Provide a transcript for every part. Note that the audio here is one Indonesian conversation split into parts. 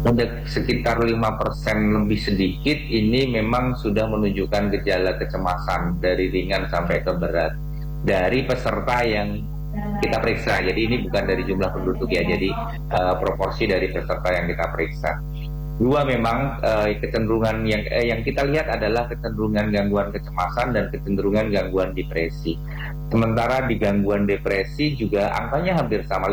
Untuk sekitar 5% lebih sedikit ini memang sudah menunjukkan gejala kecemasan dari ringan sampai ke berat dari peserta yang kita periksa. Jadi ini bukan dari jumlah penduduk ya, jadi proporsi dari peserta yang kita periksa. Dua, memang kecenderungan yang kita lihat adalah kecenderungan gangguan kecemasan dan kecenderungan gangguan depresi. Sementara di gangguan depresi juga angkanya hampir sama,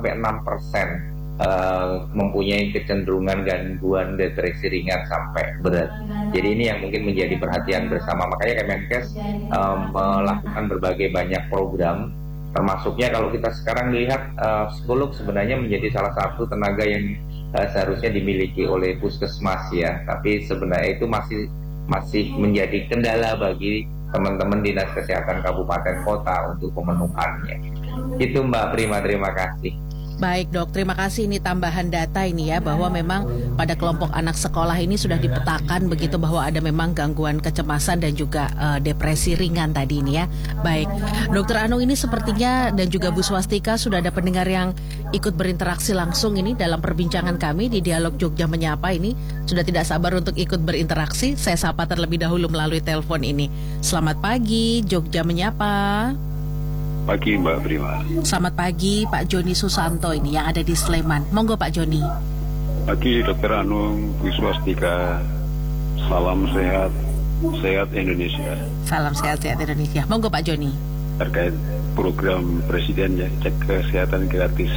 5-6% mempunyai kecenderungan gangguan depresi ringan sampai berat. Jadi ini yang mungkin menjadi perhatian bersama. Makanya Kemenkes melakukan berbagai banyak program, termasuknya kalau kita sekarang lihat psikolog sebenarnya menjadi salah satu tenaga yang seharusnya dimiliki oleh puskesmas ya, tapi sebenarnya itu masih menjadi kendala bagi teman-teman dinas kesehatan kabupaten kota untuk pemenuhannya. Itu Mbak Prima, terima kasih. Baik dok, terima kasih. Ini tambahan data ini ya, bahwa memang pada kelompok anak sekolah ini sudah dipetakan begitu bahwa ada memang gangguan kecemasan dan juga depresi ringan tadi ini ya. Baik, Dokter Anung, ini sepertinya dan juga Bu Swastika sudah ada pendengar yang ikut berinteraksi langsung ini dalam perbincangan kami di Dialog Jogja Menyapa ini. Sudah tidak sabar untuk ikut berinteraksi. Saya sapa terlebih dahulu melalui telepon ini. Selamat pagi, Jogja Menyapa. Pagi Mbak Prima. Selamat pagi Pak Joni Susanto ini yang ada di Sleman. Monggo Pak Joni. Pagi Dokter Anung, Bu Swastika. Salam sehat, sehat Indonesia. Salam sehat-sehat Indonesia. Monggo Pak Joni. Terkait program Presiden ya, cek kesehatan gratis.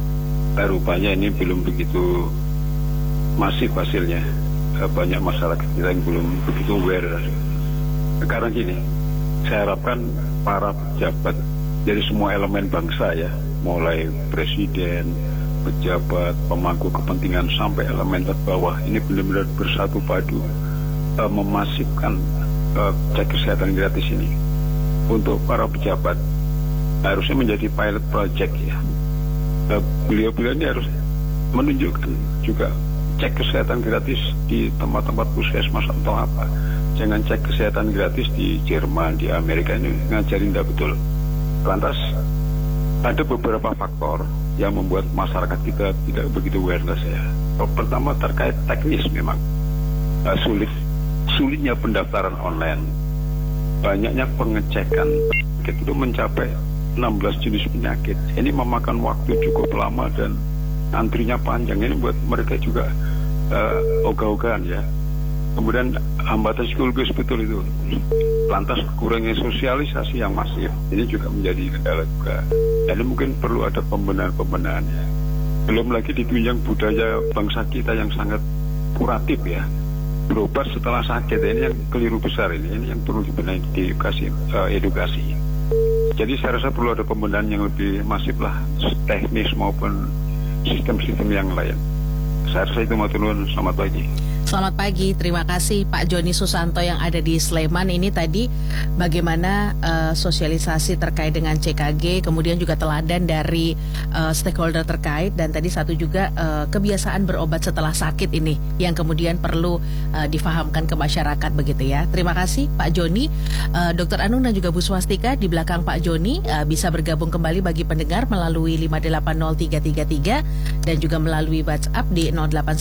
Rupanya ini belum begitu masif hasilnya. Banyak masyarakat kita yang belum begitu aware. Sekarang gini, saya harapkan para pejabat dari semua elemen bangsa ya, mulai presiden, pejabat, pemangku kepentingan sampai elemen terbawah, ini benar-benar bersatu padu memasifkan cek kesehatan gratis ini. Untuk para pejabat harusnya menjadi pilot project ya. Beliau-beliau ini harus menunjukkan juga cek kesehatan gratis di tempat-tempat puskesmas atau apa. Jangan cek kesehatan gratis di Jerman, di Amerika, ini ngajarin tidak betul. Lantas ada beberapa faktor yang membuat masyarakat kita tidak begitu awareness ya. Pertama terkait teknis memang sulitnya pendaftaran online, banyaknya pengecekan itu mencapai 16 jenis penyakit. Ini memakan waktu cukup lama dan antrinya panjang. Ini buat mereka juga ogah-ogahan ya. Kemudian hambatan psikologis betul itu. Lantas kurangnya sosialisasi yang masif. Ini juga menjadi kendala juga. Jadi mungkin perlu ada pembenahan-pembenahan ya. Belum lagi ditunjang budaya bangsa kita yang sangat kuratif ya. Berobat setelah sakit, ini yang keliru besar ini yang perlu dibenahi, edukasi. Jadi saya rasa perlu ada pembenahan yang lebih masif lah, teknis maupun sistem-sistem yang lain. Saya rasa itu matur nuwun. Selamat pagi. Selamat pagi, terima kasih Pak Joni Susanto yang ada di Sleman. Ini tadi bagaimana sosialisasi terkait dengan CKG, kemudian juga teladan dari stakeholder terkait, dan tadi satu juga kebiasaan berobat setelah sakit ini yang kemudian perlu difahamkan ke masyarakat begitu ya. Terima kasih Pak Joni. Dr. Anung dan juga Bu Swastika di belakang Pak Joni bisa bergabung kembali bagi pendengar melalui 5803333 dan juga melalui WhatsApp di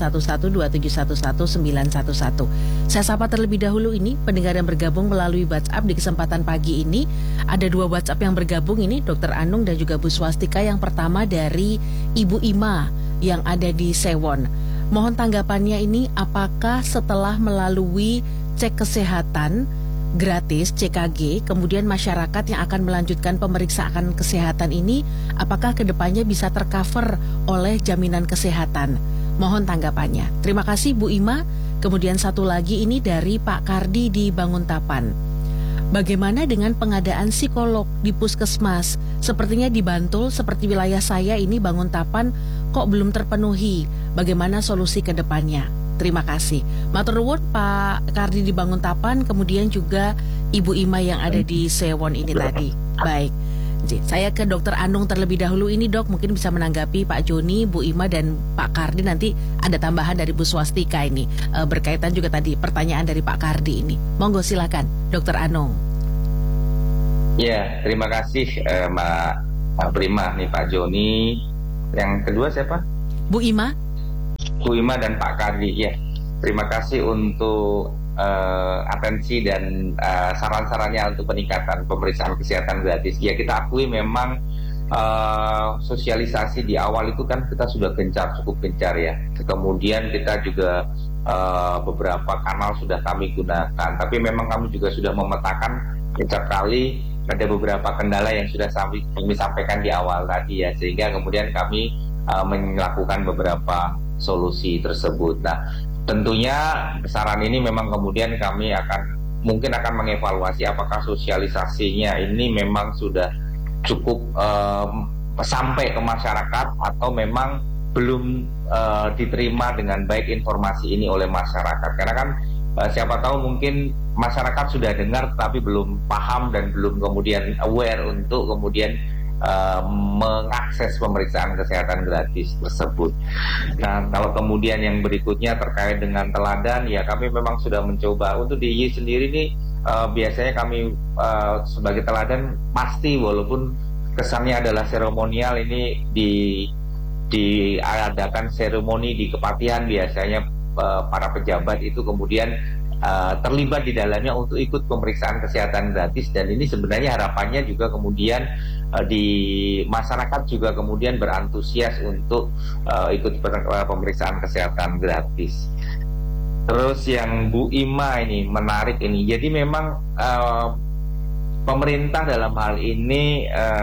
08112711 911. Saya sapa terlebih dahulu ini pendengar yang bergabung melalui WhatsApp di kesempatan pagi ini. Ada dua WhatsApp yang bergabung ini, Dr. Anung dan juga Bu Swastika. Yang pertama dari Ibu Ima yang ada di Sewon. Mohon tanggapannya ini, apakah setelah melalui cek kesehatan gratis CKG, kemudian masyarakat yang akan melanjutkan pemeriksaan kesehatan ini, apakah kedepannya bisa tercover oleh jaminan kesehatan? Mohon tanggapannya. Terima kasih Bu Ima. Kemudian satu lagi ini dari Pak Kardi di Banguntapan. Bagaimana dengan pengadaan psikolog di puskesmas? Sepertinya di Bantul, seperti wilayah saya ini Banguntapan, kok belum terpenuhi? Bagaimana solusi ke depannya? Terima kasih. Matur nuwun Pak Kardi di Banguntapan, kemudian juga Ibu Ima yang ada di Sewon ini tadi. Baik. Saya ke Dr. Anung terlebih dahulu ini Dok, mungkin bisa menanggapi Pak Joni, Bu Ima dan Pak Kardi. Nanti ada tambahan dari Bu Swastika ini berkaitan juga tadi pertanyaan dari Pak Kardi ini. Monggo silakan Dr. Anung. Ya, terima kasih Mbak Prima nih, Pak Joni. Yang kedua siapa? Bu Ima. Bu Ima dan Pak Kadi. Ya, terima kasih untuk atensi dan saran-sarannya untuk peningkatan pemeriksaan kesehatan gratis. Ya, kita akui memang sosialisasi di awal itu kan kita sudah cukup gencar ya. Kemudian kita juga beberapa kanal sudah kami gunakan, tapi memang kami juga sudah memetakan setiap kali ada beberapa kendala yang sudah kami sampaikan di awal tadi ya, sehingga kemudian kami melakukan beberapa solusi tersebut. Nah, tentunya saran ini memang kemudian kami mungkin akan mengevaluasi apakah sosialisasinya ini memang sudah cukup sampai ke masyarakat atau memang belum diterima dengan baik informasi ini oleh masyarakat. Karena kan siapa tahu mungkin masyarakat sudah dengar tapi belum paham dan belum kemudian aware untuk kemudian mengakses pemeriksaan kesehatan gratis tersebut. Nah, kalau kemudian yang berikutnya terkait dengan teladan, ya kami memang sudah mencoba. Untuk di IY sendiri nih biasanya kami sebagai teladan pasti, walaupun kesannya adalah seremonial, ini diadakan seremoni di kepatihan, biasanya para pejabat itu kemudian terlibat di dalamnya untuk ikut pemeriksaan kesehatan gratis, dan ini sebenarnya harapannya juga kemudian di masyarakat juga kemudian berantusias untuk ikut pemeriksaan kesehatan gratis. Terus yang Bu Ima ini menarik ini, jadi memang pemerintah dalam hal ini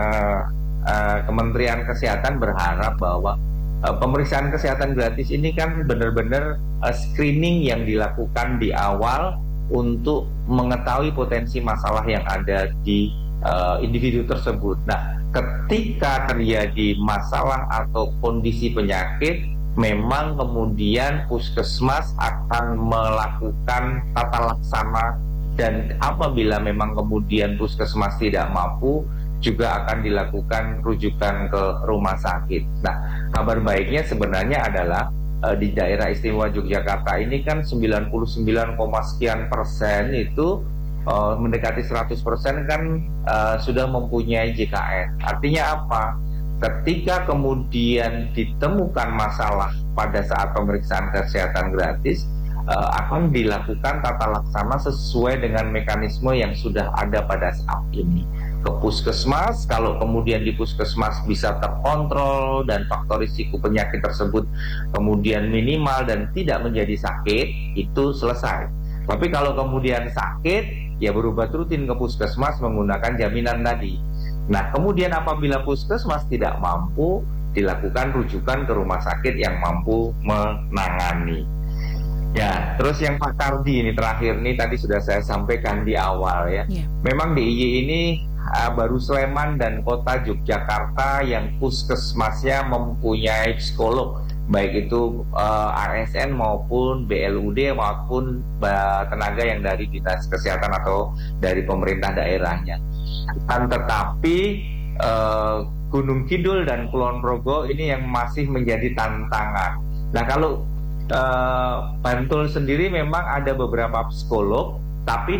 Kementerian Kesehatan berharap bahwa pemeriksaan kesehatan gratis ini kan benar-benar screening yang dilakukan di awal untuk mengetahui potensi masalah yang ada di individu tersebut. Nah, ketika terjadi masalah atau kondisi penyakit, memang kemudian puskesmas akan melakukan tata laksana, dan apabila memang kemudian puskesmas tidak mampu, juga akan dilakukan rujukan ke rumah sakit. Nah, kabar baiknya sebenarnya adalah di daerah istimewa Yogyakarta ini kan 99, sekian persen itu mendekati 100% kan sudah mempunyai JKN. Artinya apa? Ketika kemudian ditemukan masalah pada saat pemeriksaan kesehatan gratis, akan dilakukan tata laksana sesuai dengan mekanisme yang sudah ada pada saat ini. Ke puskesmas, kalau kemudian di puskesmas bisa terkontrol dan faktor risiko penyakit tersebut kemudian minimal dan tidak menjadi sakit, itu selesai. Tapi kalau kemudian sakit, ya berobat rutin ke puskesmas menggunakan jaminan tadi. Nah, kemudian apabila puskesmas tidak mampu, dilakukan rujukan ke rumah sakit yang mampu menangani. Ya, terus yang Pak Kardi ini terakhir nih, tadi sudah saya sampaikan di awal ya. Memang di IY ini baru Sleman dan kota Yogyakarta yang puskesmasnya mempunyai psikolog, baik itu ASN maupun BLUD maupun tenaga yang dari dinas kesehatan atau dari pemerintah daerahnya. Kan tetapi Gunung Kidul dan Kulon Progo ini yang masih menjadi tantangan. Nah, kalau Bantul sendiri memang ada beberapa psikolog, tapi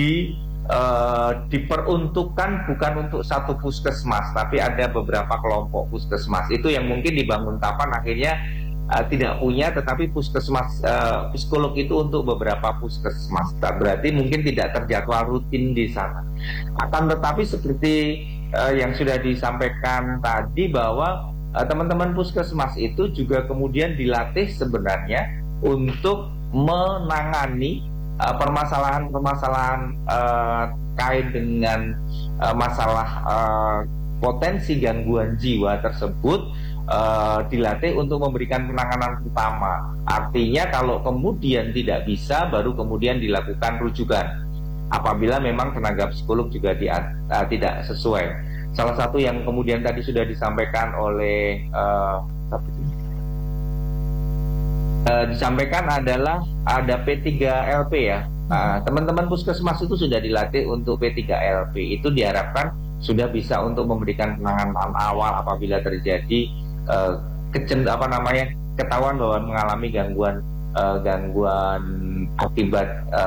diperuntukkan bukan untuk satu puskesmas, tapi ada beberapa kelompok puskesmas. Itu yang mungkin di Banguntapan akhirnya tidak punya, tetapi puskesmas psikolog itu untuk beberapa puskesmas. Berarti mungkin tidak terjadwal rutin di sana. Akan tetapi seperti yang sudah disampaikan tadi, bahwa teman-teman puskesmas itu juga kemudian dilatih sebenarnya untuk menangani permasalahan-permasalahan kait dengan masalah potensi gangguan jiwa tersebut, dilatih untuk memberikan penanganan utama. Artinya kalau kemudian tidak bisa, baru kemudian dilakukan rujukan apabila memang tenaga psikolog juga tidak sesuai. Salah satu yang kemudian tadi sudah disampaikan oleh disampaikan adalah ada P3LP ya. Teman-teman puskesmas itu sudah dilatih untuk P3LP. Itu diharapkan sudah bisa untuk memberikan penanganan awal apabila terjadi ketahuan bahwa mengalami gangguan akibat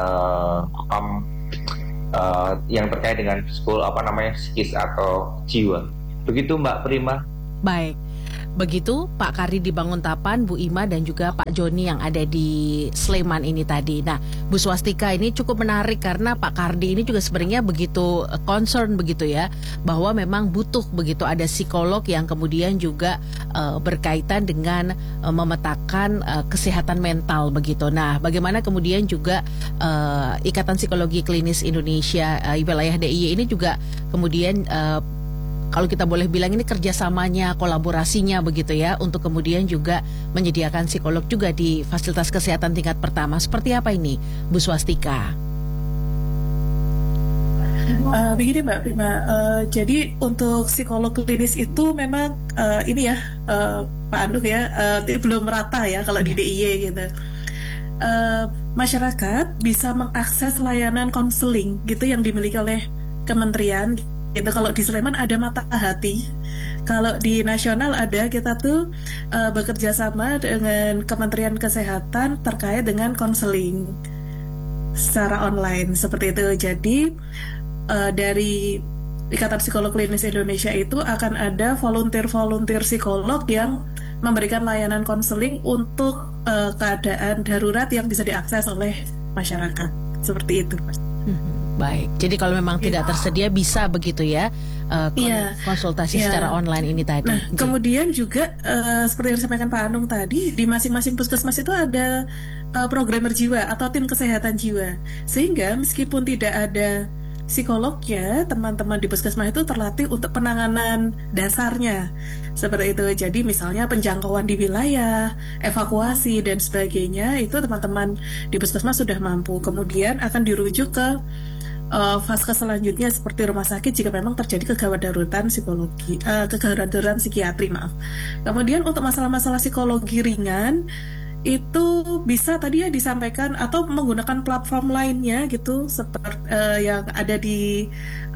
yang terkait dengan psikis atau jiwa. Begitu Mbak Prima. Baik. Begitu Pak Kardi di Banguntapan, Bu Ima dan juga Pak Joni yang ada di Sleman ini tadi. Nah, Bu Swastika ini cukup menarik karena Pak Kardi ini juga sebenarnya begitu concern begitu ya, bahwa memang butuh begitu ada psikolog yang kemudian juga berkaitan dengan memetakan kesehatan mental begitu. Nah, bagaimana kemudian juga Ikatan Psikologi Klinis Indonesia wilayah DIY ini juga kemudian kalau kita boleh bilang ini kerjasamanya, kolaborasinya begitu ya, untuk kemudian juga menyediakan psikolog juga di fasilitas kesehatan tingkat pertama. Seperti apa ini, Bu Swastika? Begini Mbak Prima, jadi untuk psikolog klinis itu memang ini ya Pak Anduk ya, belum merata ya kalau di DIY gitu. Masyarakat bisa mengakses layanan konseling gitu yang dimiliki oleh kementerian. Itu kalau di Sleman ada Mata Hati, kalau di nasional ada, kita tuh bekerja sama dengan Kementerian Kesehatan terkait dengan konseling secara online seperti itu. Jadi dari Ikatan Psikolog Klinis Indonesia itu akan ada volunteer psikolog yang memberikan layanan konseling untuk keadaan darurat yang bisa diakses oleh masyarakat seperti itu. Baik, jadi kalau memang tidak tersedia bisa begitu ya konsultasi secara online ini tadi. Nah, kemudian juga seperti yang disampaikan Pak Anung tadi, di masing-masing puskesmas itu ada programmer jiwa atau tim kesehatan jiwa, sehingga meskipun tidak ada psikolognya, teman-teman di puskesmas itu terlatih untuk penanganan dasarnya seperti itu. Jadi misalnya penjangkauan di wilayah, evakuasi dan sebagainya, itu teman-teman di puskesmas sudah mampu. Kemudian akan dirujuk ke fase selanjutnya seperti rumah sakit jika memang terjadi kegawat daruratan psikiatri, maaf. Kemudian untuk masalah-masalah psikologi ringan itu bisa tadi ya disampaikan atau menggunakan platform lainnya gitu seperti yang ada di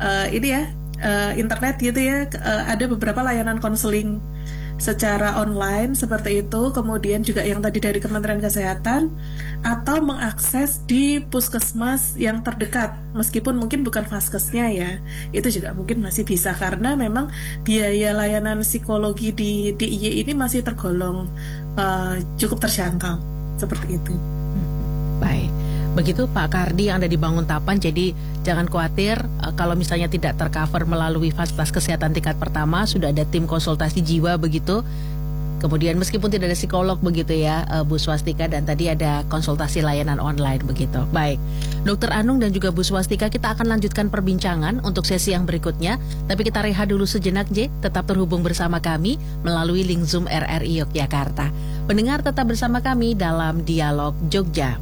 internet gitu ya, ada beberapa layanan konseling secara online seperti itu. Kemudian juga yang tadi dari Kementerian Kesehatan, atau mengakses di puskesmas yang terdekat meskipun mungkin bukan vaskesnya ya, itu juga mungkin masih bisa karena memang biaya layanan psikologi di DIY ini masih tergolong cukup terjangkau seperti itu. Baik. Begitu Pak Kardi yang ada di Banguntapan, jadi jangan khawatir kalau misalnya tidak tercover melalui fasilitas kesehatan tingkat pertama, sudah ada tim konsultasi jiwa begitu. Kemudian meskipun tidak ada psikolog begitu ya Bu Swastika, dan tadi ada konsultasi layanan online begitu. Baik, Dokter Anung dan juga Bu Swastika, kita akan lanjutkan perbincangan untuk sesi yang berikutnya. Tapi kita rehat dulu sejenak J, tetap terhubung bersama kami melalui link Zoom RRI Yogyakarta. Pendengar tetap bersama kami dalam Dialog Jogja.